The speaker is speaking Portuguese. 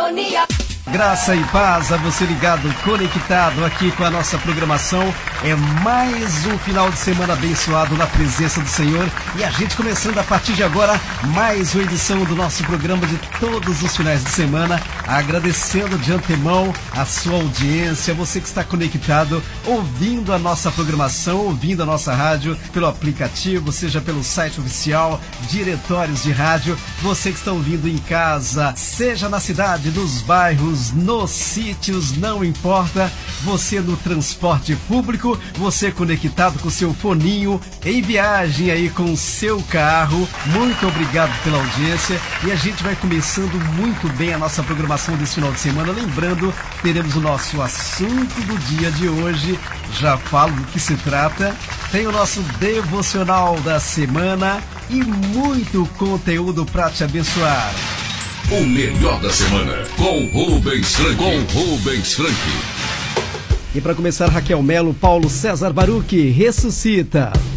sintonia. Graça e paz a você ligado, conectado aqui com a nossa programação. É mais um final de semana abençoado na presença do Senhor. E a gente começando a partir de agora mais uma edição do nosso programa de todos os finais de semana. Agradecendo de antemão a sua audiência, você que está conectado, ouvindo a nossa programação, ouvindo a nossa rádio pelo aplicativo, seja pelo site oficial, diretórios de rádio. Você que está ouvindo em casa, seja na cidade, nos bairros, nos sítios, não importa. Você no transporte público, você conectado com seu foninho, em viagem aí com o seu carro. Muito obrigado pela audiência. E a gente vai começando muito bem a nossa programação desse final de semana. Lembrando, teremos o nosso assunto do dia de hoje. Já falo do que se trata. Tem o nosso devocional da semana e muito conteúdo para te abençoar. O melhor da semana com Rubens Frank. E para começar, Raquel Melo, Paulo César Baruch, ressuscita.